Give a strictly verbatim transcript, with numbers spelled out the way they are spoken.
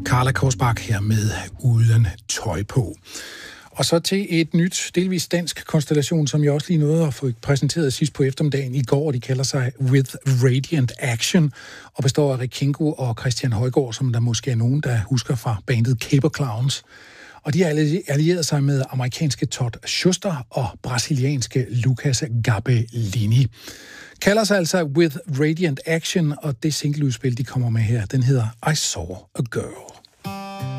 Carla Korsbak her med Uden tøj på. Og så til et nyt, delvis dansk konstellation, som jeg også lige nåede at få præsenteret sidst på eftermiddagen i går. De kalder sig With Radiant Action og består af Rick Kingo og Christian Højgaard, som der måske er nogen, der husker fra bandet Caper Clowns. Og de har allieret sig med amerikanske Todd Schuster og brasilianske Lucas Gabellini. Kalder sig altså With Radiant Action, og det singleudspil, de kommer med her, den hedder I Saw a Girl.